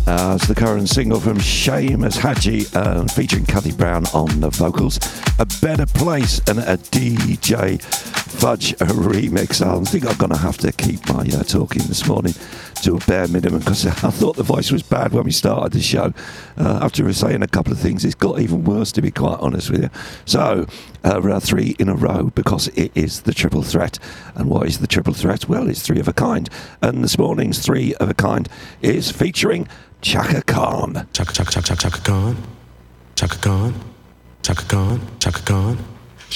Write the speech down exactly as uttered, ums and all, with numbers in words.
Uh, it's the current single from Seamus Haji, uh, featuring Cathy Brown on the vocals. A Better Place and a D J Fudge remix. I think I'm going to have to keep my uh, talking this morning to a bare minimum because I thought the voice was bad when we started the show. Uh, after saying a couple of things, it's got even worse, to be quite honest with you. So, uh, three in a row because it is the triple threat. And what is the triple threat? Well, it's three of a kind. And this morning's three of a kind is featuring Chaka Khan. Chaka Chaka Chaka Chaka Khan. Chaka Khan. Chaka Khan. Chaka Khan.